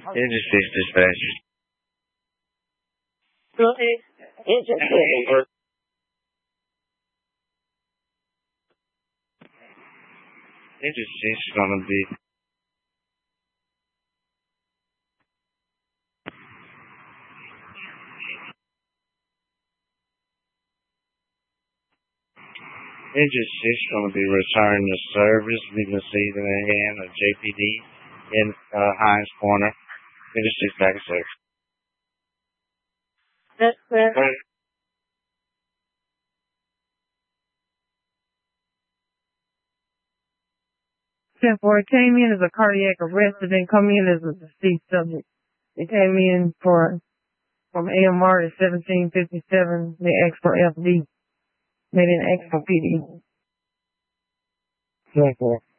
Industries dispatch. Industries gonna be. Industries gonna be returning to service. We can see the hand of JPD in Hines Corner. Industries back at service. It came in as a cardiac arrest, it didn't come in as a deceased subject. It came in from AMR at 1757. They asked for FD. They didn't ask for PD.